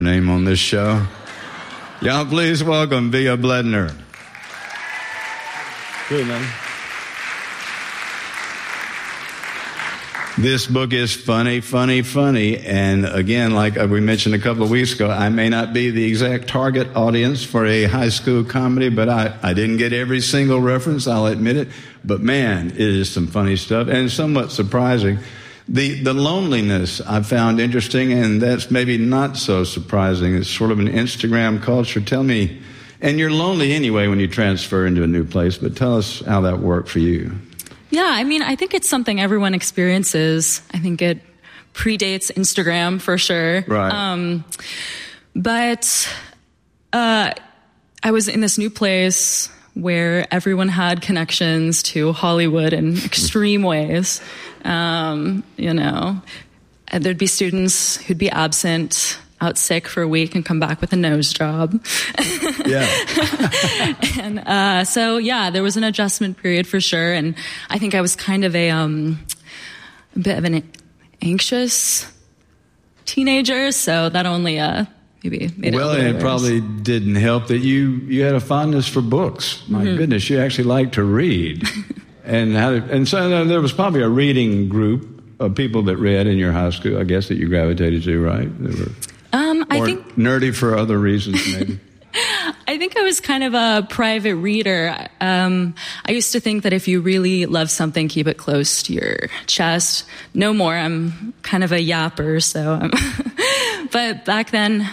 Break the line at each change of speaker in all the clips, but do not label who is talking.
name on this show. Y'all please welcome Via Bledner. Good, man. This book is funny. And again, like we mentioned a couple of weeks ago, I may not be the exact target audience for a high school comedy, but I didn't get every single reference, I'll admit it. But man, it is some funny stuff and somewhat surprising. The loneliness I found interesting, and that's maybe not so surprising. It's sort of an Instagram culture. Tell me, and you're lonely anyway when you transfer into a new place, but tell us how that worked for you.
Yeah, I mean, I think it's something everyone experiences. I think it predates Instagram for sure.
Right.
But I was in this new place where everyone had connections to Hollywood in extreme ways. You know, and there'd be students who'd be absent, out sick for a week and come back with a nose job.
Yeah.
And so, yeah, there was an adjustment period for sure. And I think I was kind of a bit of an anxious teenager. So that only maybe made it
well, and it probably didn't help that you had a fondness for books. My goodness, you actually liked to read. And so there was probably a reading group of people that read in your high school, I guess, that you gravitated to, right?
I think
nerdy for other reasons, maybe.
I think I was kind of a private reader. I used to think that if you really love something, keep it close to your chest. No more. I'm kind of a yapper, so. But back then,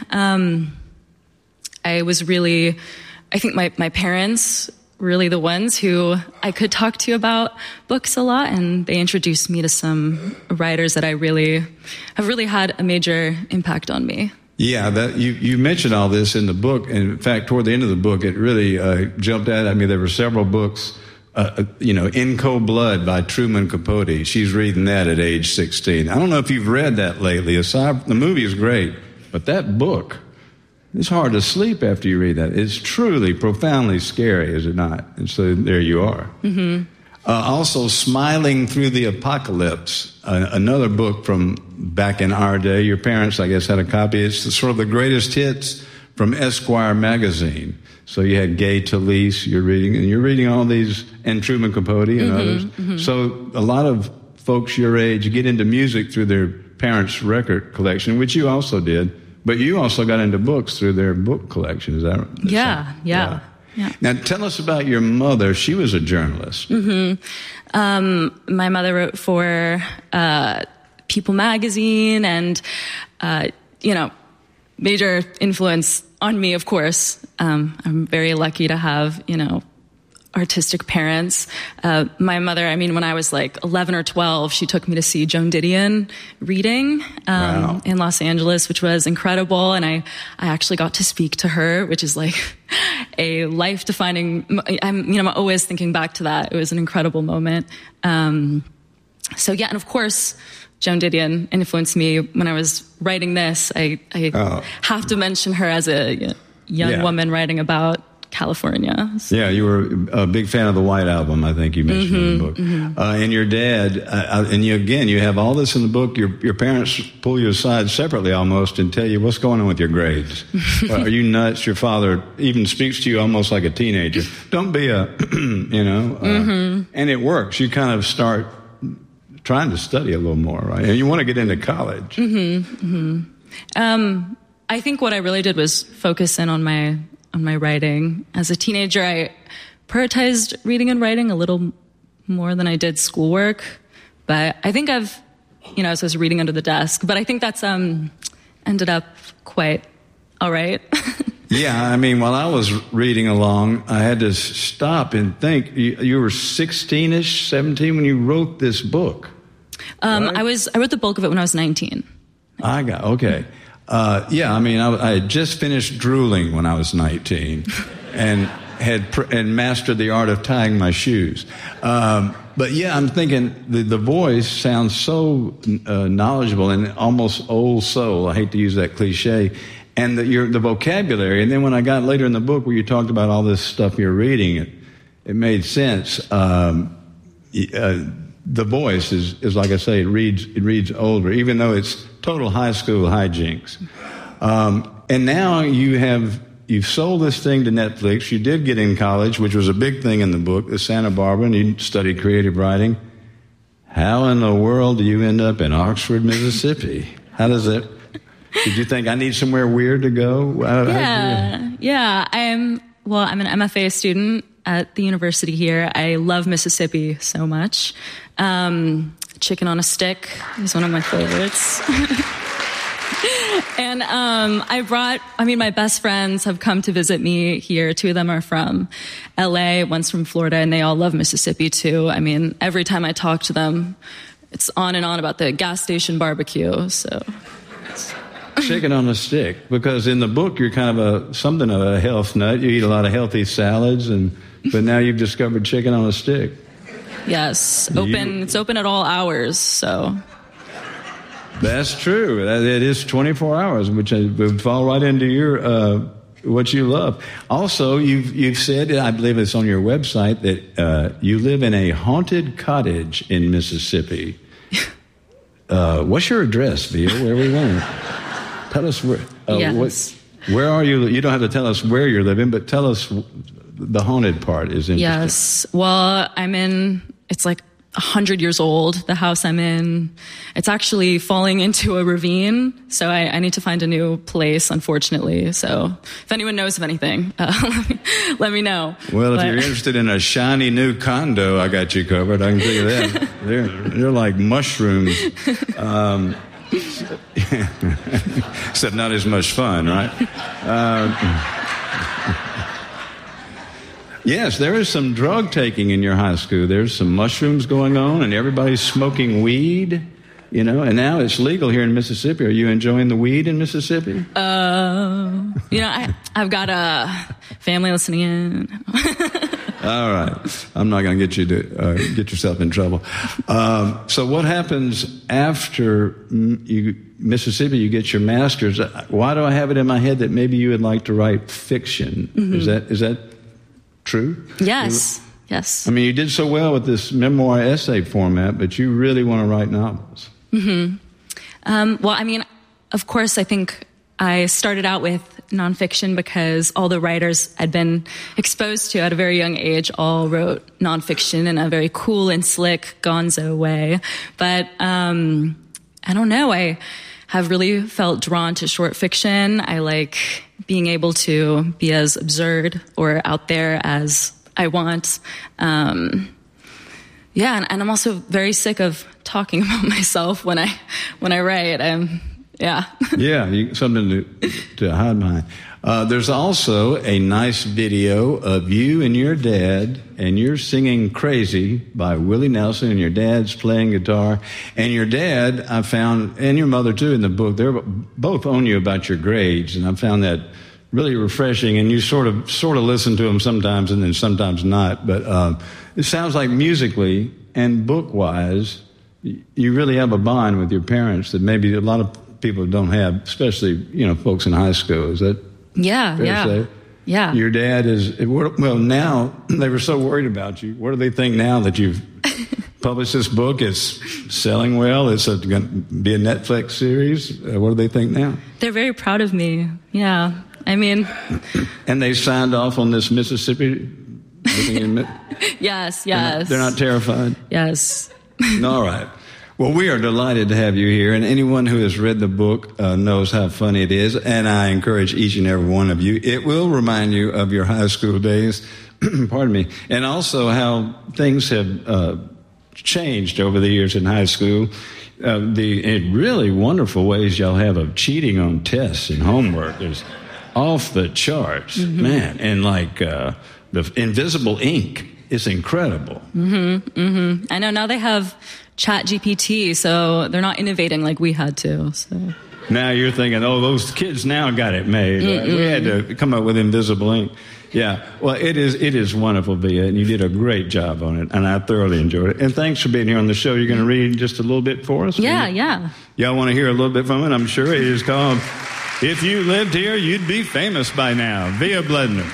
I think my parents really the ones who I could talk to about books a lot, and they introduced me to some writers that have really had a major impact on me.
Yeah, that you mentioned all this in the book, and in fact, toward the end of the book, it really jumped out at me. There were several books, In Cold Blood by Truman Capote. She's reading that at age 16. I don't know if you've read that lately. The movie is great, but that book, it's hard to sleep after you read that. It's truly, profoundly scary, is it not? And so there you are. Mm-hmm. Also, Smiling Through the Apocalypse, another book from back in our day. Your parents, I guess, had a copy. It's sort of the greatest hits from Esquire magazine. So you had Gay Talese, you're reading all these, and Truman Capote and others. Mm-hmm. So a lot of folks your age get into music through their parents' record collection, which you also did. But you also got into books through their book collection, is that right?
Yeah.
Now, tell us about your mother. She was a journalist.
Mm-hmm. My mother wrote for People magazine and, major influence on me, of course. I'm very lucky to have, artistic parents. My mother, when I was like 11 or 12, she took me to see Joan Didion reading in Los Angeles, which was incredible. And I actually got to speak to her, which is like a life-defining, I'm always thinking back to that. It was an incredible moment. And of course, Joan Didion influenced me when I was writing this. I have to mention her as a young woman writing about California. So.
Yeah, you were a big fan of the White Album, I think you mentioned in the book. Mm-hmm. And your dad, you have all this in the book. Your parents pull you aside separately almost and tell you what's going on with your grades. Are you nuts? Your father even speaks to you almost like a teenager. Don't be and it works. You kind of start trying to study a little more, right? And you want to get into college.
Mm-hmm. Mm-hmm. I think what I really did was focus in on my writing. As a teenager, I prioritized reading and writing a little more than I did schoolwork. But I think so I was reading under the desk. But I think that's ended up quite all right.
Yeah, while I was reading along, I had to stop and think. You were 16-ish, 17 when you wrote this book. Right?
I wrote the bulk of it when I was 19.
Okay. I had just finished drooling when I was 19 and mastered the art of tying my shoes. But I'm thinking the voice sounds so knowledgeable and almost old soul. I hate to use that cliche. And the vocabulary. And then when I got later in the book where you talked about all this stuff you're reading, it made sense. The voice is like I say, it reads older, even though it's total high school hijinks. And now you've sold this thing to Netflix. You did get in college, which was a big thing in the book, at Santa Barbara, and you studied creative writing. How in the world do you end up in Oxford, Mississippi? How does it? Did you think I need somewhere weird to go?
I'm an MFA student at the university here. I love Mississippi so much. Chicken on a stick is one of my favorites. And my best friends have come to visit me here. 2 of them are from LA, one's from Florida, and they all love Mississippi too. I mean, every time I talk to them, it's on and on about the gas station barbecue, so...
Chicken on a stick, because in the book you're kind of something of a health nut. You eat a lot of healthy salads, but now you've discovered chicken on a stick.
Yes, it's open at all hours, so...
That's true. It is 24 hours, which would fall right into your what you love. Also, you've said, I believe it's on your website, that you live in a haunted cottage in Mississippi. What's your address, Via? Where are we going? Tell us where.
Yes.
Where are you? You don't have to tell us where you're living, but tell us the haunted part is interesting.
Yes. Well, it's like 100 years old, the house I'm in. It's actually falling into a ravine, so I need to find a new place, unfortunately. So if anyone knows of anything, let me know.
Well, if you're interested in a shiny new condo, I got you covered. I can tell you that. They're like mushrooms. Except not as much fun, right? Yes, there is some drug taking in your high school. There's some mushrooms going on, and everybody's smoking weed, and now it's legal here in Mississippi. Are you enjoying the weed in Mississippi?
I've got a family listening in.
All right. I'm not going to get you to get yourself in trouble. So what happens after Mississippi, you get your master's? Why do I have it in my head that maybe you would like to write fiction? Mm-hmm. Is that true?
Yes.
I mean, you did so well with this memoir essay format, but you really want to write novels.
Mm-hmm. Of course, I think I started out with nonfiction because all the writers I'd been exposed to at a very young age all wrote nonfiction in a very cool and slick gonzo way. But I don't know, I have really felt drawn to short fiction. I like being able to be as absurd or out there as I want. And I'm also very sick of talking about myself when I write. Something
to hide behind. There's also a nice video of you and your dad, and you're singing Crazy by Willie Nelson, and your dad's playing guitar. And your dad, I found, and your mother too in the book, they're both on you about your grades, and I found that really refreshing. And you sort of listen to them sometimes and then sometimes not. But it sounds like musically and book-wise, you really have a bond with your parents that maybe a lot of people don't have, especially, folks in high school. Is that fair to say?
Yeah.
Your dad now they were so worried about you. What do they think now that you've published this book? It's selling well. It's going to be a Netflix series. What do they think now?
They're very proud of me. Yeah.
And they signed off on this Mississippi.
Yes.
They're not terrified?
Yes.
All right. Well, we are delighted to have you here, and anyone who has read the book knows how funny it is, and I encourage each and every one of you. It will remind you of your high school days, pardon me, and also how things have changed over the years in high school. In really wonderful ways y'all have of cheating on tests and homework is off the charts, man, and the invisible ink is incredible.
I know, now they have ChatGPT, so they're not innovating like we had to. So
now you're thinking, those kids now got it made. We had to come up with invisible ink. Yeah, well, it is wonderful, Via, and you did a great job on it, and I thoroughly enjoyed it. And thanks for being here on the show. You're going to read just a little bit for us?
Yeah.
Y'all want to hear a little bit from it? I'm sure it is called If You Lived Here, You'd Be Famous by Now, Via Bledner.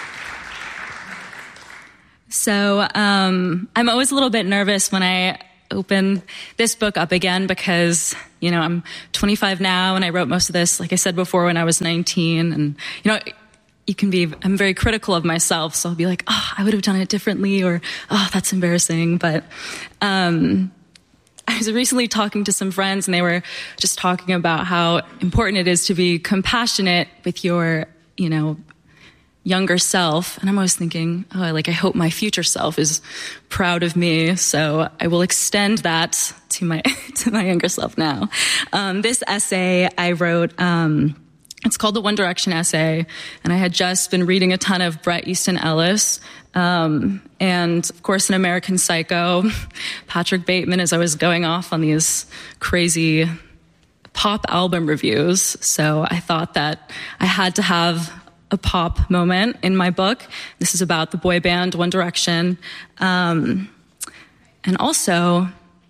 So I'm always a little bit nervous when I open this book up again because, I'm 25 now and I wrote most of this, like I said before, when I was 19. And, I'm very critical of myself. So I'll be like, oh, I would have done it differently, or, oh, that's embarrassing. But, I was recently talking to some friends and they were just talking about how important it is to be compassionate with your, younger self. And I'm always thinking, I hope my future self is proud of me. So I will extend that to my younger self now. This essay I wrote, it's called the One Direction essay. And I had just been reading a ton of Bret Easton Ellis. And of course, in American Psycho, Patrick Bateman, as I was going off on these crazy pop album reviews. So I thought that I had to have a pop moment in my book. This is about the boy band One Direction. And also,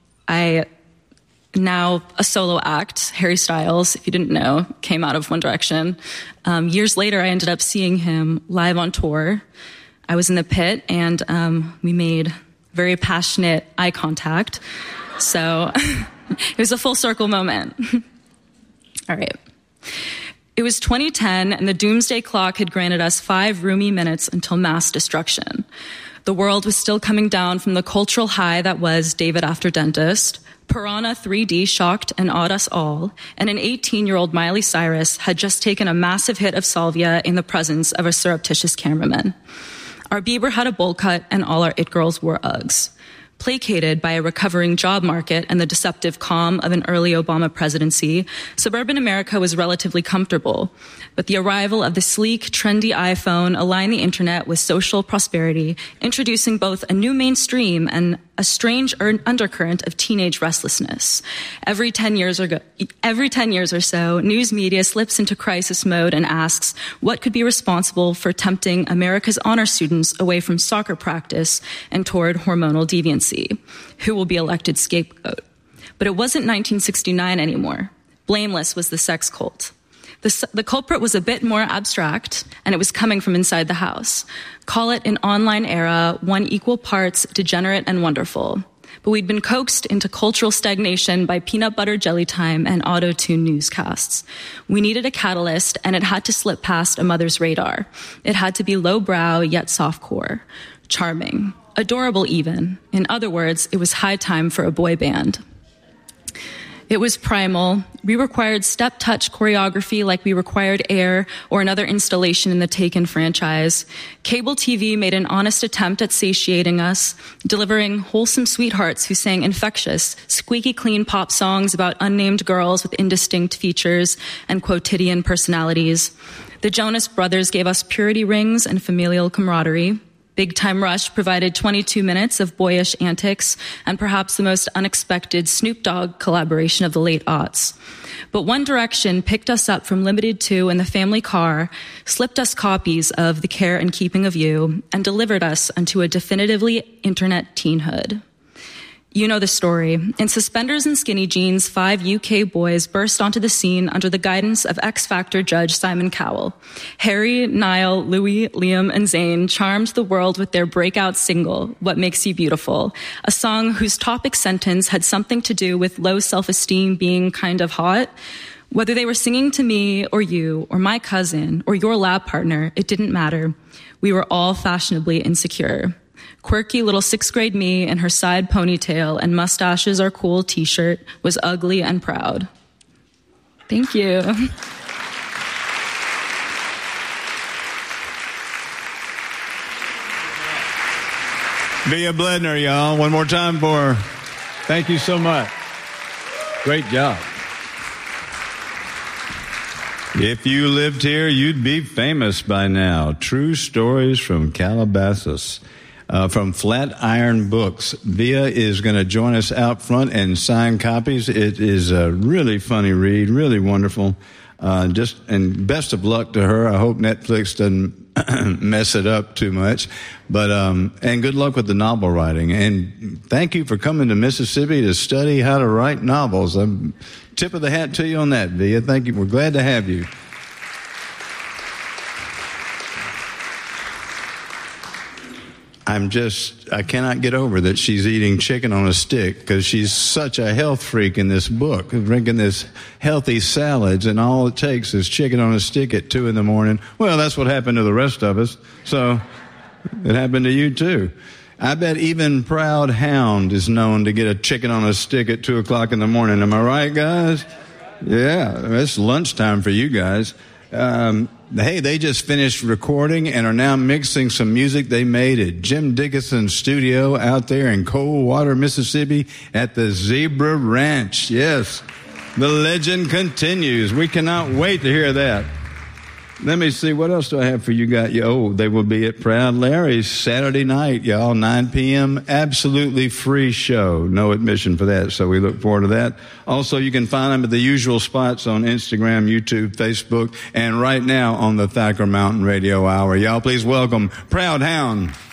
now a solo act, Harry Styles, if you didn't know, came out of One Direction. Years later, I ended up seeing him live on tour. I was in the pit, and we made very passionate eye contact. So it was a full circle moment. All right. It was 2010, and the doomsday clock had granted us 5 roomy minutes until mass destruction. The world was still coming down from the cultural high that was David After Dentist. Piranha 3D shocked and awed us all, and an 18-year-old Miley Cyrus had just taken a massive hit of salvia in the presence of a surreptitious cameraman. Our Bieber had a bowl cut, and all our it girls wore Uggs. Placated by a recovering job market and the deceptive calm of an early Obama presidency, suburban America was relatively comfortable. But the arrival of the sleek, trendy iPhone aligned the internet with social prosperity, introducing both a new mainstream and a strange undercurrent of teenage restlessness. Every 10 years or so, news media slips into crisis mode and asks what could be responsible for tempting America's honor students away from soccer practice and toward hormonal deviancy. Who will be elected scapegoat? But it wasn't 1969 anymore. Blameless was the sex cult. The culprit was a bit more abstract, and it was coming from inside the house. Call it an online era, one equal parts degenerate and wonderful. But we'd been coaxed into cultural stagnation by peanut butter jelly time and auto-tune newscasts. We needed a catalyst, and it had to slip past a mother's radar. It had to be lowbrow yet softcore, charming, adorable even. In other words, it was high time for a boy band. It was primal. We required step-touch choreography like we required Air or another installation in the Taken franchise. Cable TV made an honest attempt at satiating us, delivering wholesome sweethearts who sang infectious, squeaky clean pop songs about unnamed girls with indistinct features and quotidian personalities. The Jonas Brothers gave us purity rings and familial camaraderie. Big Time Rush provided 22 minutes of boyish antics and perhaps the most unexpected Snoop Dogg collaboration of the late aughts. But One Direction picked us up from Limited 2 in the family car, slipped us copies of The Care and Keeping of You, and delivered us unto a definitively internet teenhood. You know the story. In suspenders and skinny jeans, 5 UK boys burst onto the scene under the guidance of X Factor judge Simon Cowell. Harry, Niall, Louis, Liam, and Zayn charmed the world with their breakout single, What Makes You Beautiful, a song whose topic sentence had something to do with low self-esteem being kind of hot. Whether they were singing to me or you or my cousin or your lab partner, it didn't matter. We were all fashionably insecure. Quirky little 6th grade me in her side ponytail and mustaches are cool t-shirt was ugly and proud. Thank you.
Via Bledner, y'all. One more time for her. Thank you so much. Great job. If you lived here, you'd be famous by now. True stories from Calabasas. From Flatiron Books. Via is going to join us out front and sign copies. It is a really funny read, really wonderful. And best of luck to her. I hope Netflix doesn't mess it up too much. But and good luck with the novel writing. And thank you for coming to Mississippi to study how to write novels. Tip of the hat to you on that, Via. Thank you. We're glad to have you. I cannot get over that she's eating chicken on a stick, because she's such a health freak in this book, drinking this healthy salads, and all it takes is chicken on a stick at 2 a.m. Well, that's what happened to the rest of us, so it happened to you too. I bet even Proud Hound is known to get a chicken on a stick at 2 o'clock in the morning. Am I right, guys? Yeah, it's lunchtime for you guys. Hey, they just finished recording and are now mixing some music they made at Jim Dickinson's studio out there in Coldwater, Mississippi at the Zebra Ranch. Yes, the legend continues. We cannot wait to hear that. Let me see, what else do I have for you guys? Oh, they will be at Proud Larry's Saturday night, y'all, 9 p.m. Absolutely free show. No admission for that, so we look forward to that. Also, you can find them at the usual spots on Instagram, YouTube, Facebook, and right now on the Thacker Mountain Radio Hour. Y'all, please welcome Proud Hound.